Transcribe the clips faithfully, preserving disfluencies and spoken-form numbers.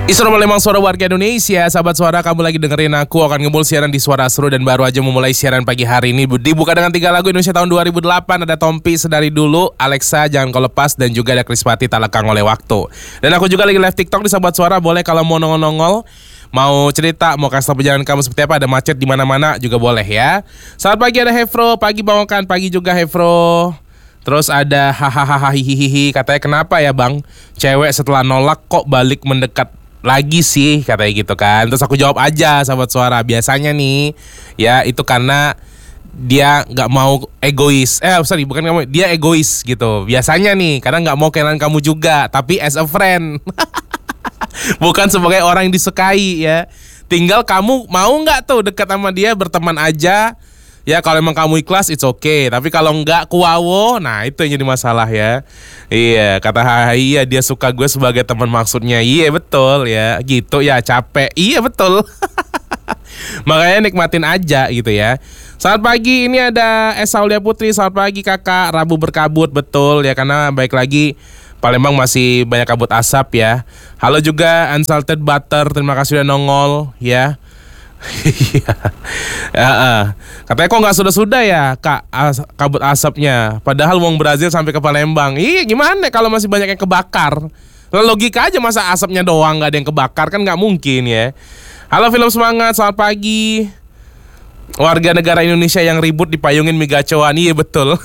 Isra Lembang Suara Warga Indonesia. Sahabat Suara, kamu lagi dengerin aku akan ngebul siaran di Suara Seru. Dan baru aja memulai siaran pagi hari ini. Dibuka dengan tiga lagu Indonesia tahun dua ribu delapan. Ada Tompi, Sedari Dulu, Alexa, Jangan Kau Lepas, dan juga ada Krispati, Tak Lekang Oleh Waktu. Dan aku juga lagi live TikTok di Sahabat Suara. Boleh kalau mau nongol-nongol, mau cerita, mau kasih tau perjalanan kamu seperti apa, ada macet di mana-mana juga boleh ya. Selamat pagi ada Hefro, pagi Bangokan, pagi juga Hefro. Terus ada hahaha hihihi, katanya kenapa ya bang, cewek setelah nolak kok balik mendekat lagi sih, katanya gitu kan. Terus aku jawab aja Sahabat Suara, biasanya nih ya itu karena dia nggak mau egois. Eh sorry bukan kamu, dia egois gitu. Biasanya nih karena nggak mau kehilangan kamu juga, tapi as a friend. Bukan sebagai orang yang disukai ya. Tinggal kamu mau nggak tuh dekat sama dia, berteman aja. Ya kalau emang kamu ikhlas it's okay. Tapi kalau enggak kuawo, nah itu yang jadi masalah ya. Iya, kata Hai, iya dia suka gue sebagai teman maksudnya. Iya betul ya, gitu ya, capek. Iya betul. Makanya nikmatin aja gitu ya. Selamat pagi, ini ada Esa Aulia Putri. Selamat pagi kakak, Rabu berkabut, betul ya, karena baik lagi Palembang masih banyak kabut asap ya. Halo juga Unsalted Butter, terima kasih udah nongol ya. Iya, ya, uh. katanya kok nggak sudah-sudah ya kak as- kabut asapnya. Padahal wong Brazil sampai ke Palembang. Iya gimana kalau masih banyak yang kebakar? Lah logika aja, masa asapnya doang nggak ada yang kebakar, kan nggak mungkin ya. Halo Film Semangat, selamat pagi. Warga negara Indonesia yang ribut dipayungin mie gacoan. Iya betul.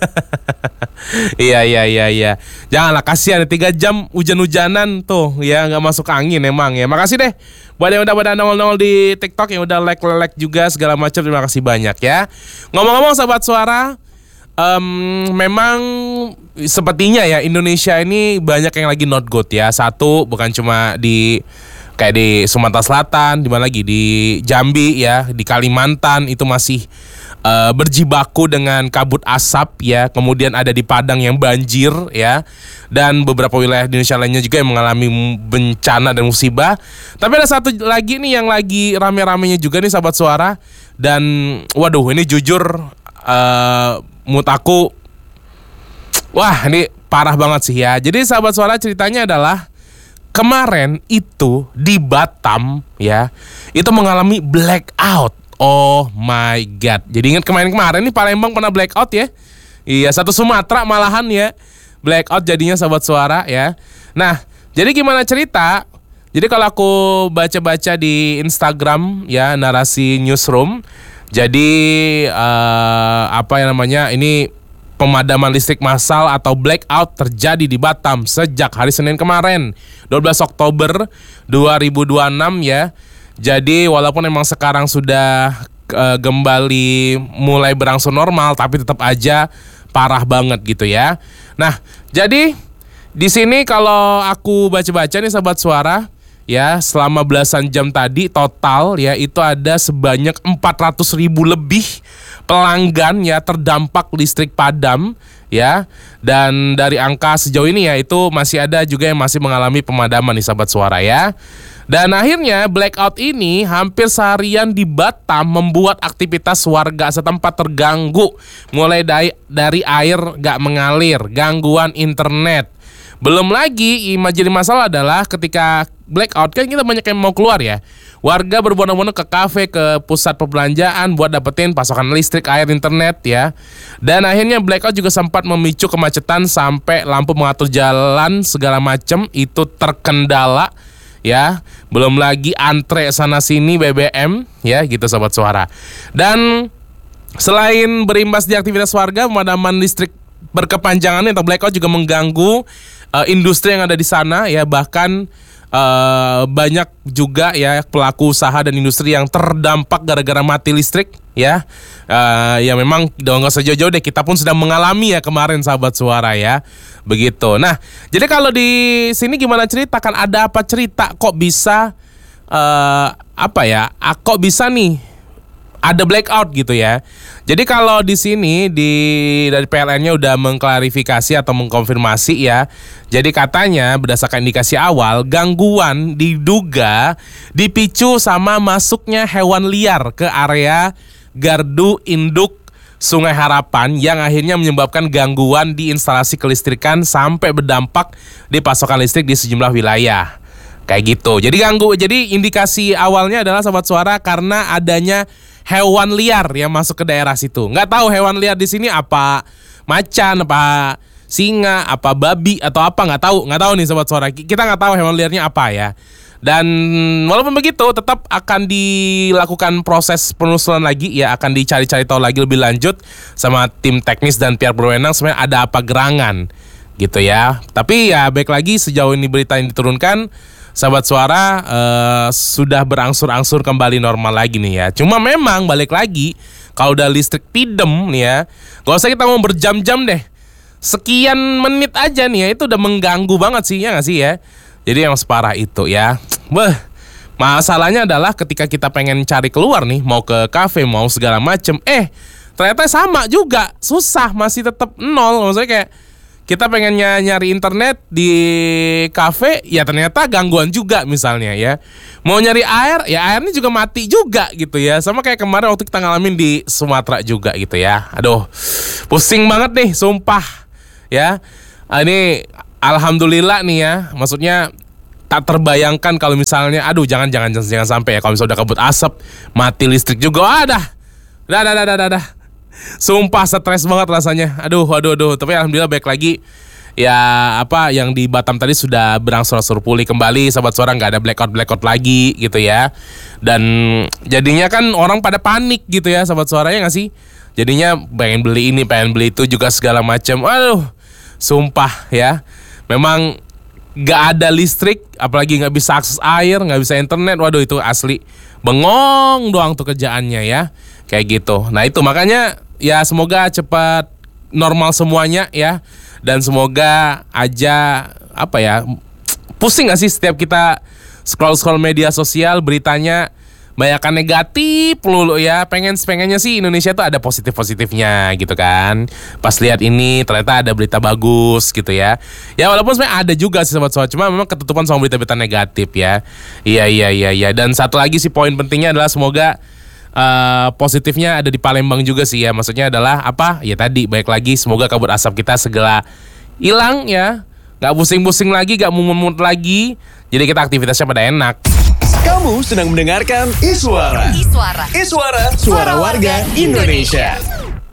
Iya iya iya iya. Janganlah, kasihan tiga jam hujan-hujanan tuh ya, nggak masuk angin emang ya. Makasih deh buat yang udah pada nongol-nongol di TikTok, yang udah like-like juga segala macam, terima kasih banyak ya. Ngomong-ngomong Sahabat Suara, um, memang sepertinya ya Indonesia ini banyak yang lagi not good ya. Satu, bukan cuma di kayak di Sumatera Selatan, di mana lagi di Jambi ya, di Kalimantan itu masih uh, berjibaku dengan kabut asap ya. Kemudian ada di Padang yang banjir ya, dan beberapa wilayah di Indonesia lainnya juga yang mengalami bencana dan musibah. Tapi ada satu lagi nih yang lagi rame-ramenya juga nih Sahabat Suara, dan waduh ini jujur uh, menurut aku wah ini parah banget sih ya. Jadi Sahabat Suara, ceritanya adalah kemarin itu di Batam ya, itu mengalami blackout. Oh my god. Jadi ingat kemarin-kemarin nih Palembang pernah blackout ya. Iya, satu Sumatera malahan ya blackout jadinya Sahabat Suara ya. Nah, jadi gimana cerita? Jadi kalau aku baca-baca di Instagram ya, Narasi Newsroom, jadi uh, apa yang namanya ini, pemadaman listrik massal atau blackout terjadi di Batam sejak hari Senin kemarin, dua belas Oktober dua ribu dua puluh enam ya. Jadi walaupun memang sekarang sudah uh, kembali mulai berangsur normal, tapi tetap aja parah banget gitu ya. Nah, jadi di sini kalau aku baca-baca nih Sahabat Suara ya, selama belasan jam tadi total ya itu ada sebanyak empat ratus ribu lebih pelanggan ya terdampak listrik padam ya. Dan dari angka sejauh ini ya itu masih ada juga yang masih mengalami pemadaman nih Sahabat Suara ya. Dan akhirnya blackout ini hampir seharian di Batam membuat aktivitas warga setempat terganggu, mulai dari, dari air gak mengalir, gangguan internet. Belum lagi jadi masalah adalah ketika blackout kan kita banyak yang mau keluar ya. Warga berbondong-bondong ke kafe, ke pusat perbelanjaan buat dapetin pasokan listrik, air, internet ya. Dan akhirnya blackout juga sempat memicu kemacetan sampai lampu mengatur jalan segala macam itu terkendala ya. Belum lagi antre sana sini B B M ya gitu Sahabat Suara. Dan selain berimbas di aktivitas warga, pemadaman listrik berkepanjangan atau blackout juga mengganggu uh, industri yang ada di sana ya. Bahkan uh, banyak juga ya pelaku usaha dan industri yang terdampak gara-gara mati listrik ya. Uh, ya memang nggak usah jauh-jauh deh, kita pun sedang mengalami ya kemarin Sahabat Suara ya. Begitu. Nah, jadi kalau di sini gimana ceritakan, ada apa cerita kok bisa uh, apa ya? Kok bisa nih ada blackout gitu ya. Jadi kalau di sini di dari P L N-nya udah mengklarifikasi atau mengkonfirmasi ya. Jadi katanya berdasarkan indikasi awal, gangguan diduga dipicu sama masuknya hewan liar ke area gardu induk Sungai Harapan yang akhirnya menyebabkan gangguan di instalasi kelistrikan sampai berdampak di pasokan listrik di sejumlah wilayah. Kayak gitu. Jadi ganggu. Jadi indikasi awalnya adalah Sobat Suara karena adanya hewan liar yang masuk ke daerah situ. Nggak tahu hewan liar di sini apa macan, apa singa, apa babi atau apa, nggak tahu. Nggak tahu nih Sobat Suara. Kita nggak tahu hewan liarnya apa ya. Dan walaupun begitu tetap akan dilakukan proses penelusuran lagi ya, akan dicari-cari tahu lagi lebih lanjut sama tim teknis dan pihak berwenang sebenarnya ada apa gerangan gitu ya. Tapi ya baik lagi sejauh ini berita yang diturunkan Sahabat Suara uh, sudah berangsur-angsur kembali normal lagi nih ya. Cuma memang balik lagi kalau udah listrik pidem nih ya, gak usah kita mau berjam-jam deh, sekian menit aja nih ya itu udah mengganggu banget sih ya gak sih ya. Jadi yang separah itu ya. Beh, masalahnya adalah ketika kita pengen cari keluar nih, mau ke kafe, mau segala macem, eh ternyata sama juga, susah, masih tetap nol. Maksudnya kayak kita pengen nyari internet di kafe, ya ternyata gangguan juga misalnya ya. Mau nyari air, ya airnya juga mati juga gitu ya. Sama kayak kemarin waktu kita ngalamin di Sumatera juga gitu ya. Aduh, pusing banget nih, sumpah ya. Ini alhamdulillah nih ya, maksudnya tak terbayangkan kalau misalnya, aduh jangan jangan jangan, jangan sampai ya kalau misalnya udah kabut asap, mati listrik juga, ah dah, dah dah dah dah dah, dah. Sumpah stres banget rasanya, aduh aduh aduh. Tapi alhamdulillah baik lagi, ya apa yang di Batam tadi sudah berangsur-angsur pulih kembali, Sobat Suara nggak ada blackout blackout lagi gitu ya. Dan jadinya kan orang pada panik gitu ya Sobat Suara, ya nggak sih? Jadinya pengen beli ini, pengen beli itu juga segala macam, aduh. Sumpah ya, memang gak ada listrik, apalagi gak bisa akses air, gak bisa internet. Waduh itu asli bengong doang tuh kerjaannya ya. Kayak gitu. Nah itu makanya ya semoga cepat normal semuanya ya. Dan semoga aja apa ya, pusing gak sih setiap kita scroll-scroll media sosial beritanya banyakan negatif lulu ya. Pengen pengennya sih Indonesia tuh ada positif-positifnya gitu kan. Pas lihat ini ternyata ada berita bagus gitu ya. Ya walaupun sebenarnya ada juga sih sobat-sobat, cuma memang ketutupan sama berita-berita negatif ya. Iya iya iya iya. Dan satu lagi sih poin pentingnya adalah semoga uh, positifnya ada di Palembang juga sih ya. Maksudnya adalah apa? Ya tadi baik lagi semoga kabut asap kita segera hilang ya. Gak pusing-pusing lagi, gak mumet-mumet lagi. Jadi kita aktivitasnya pada enak. Kamu sedang mendengarkan Iswara. Iswara. Iswara, suara warga Indonesia.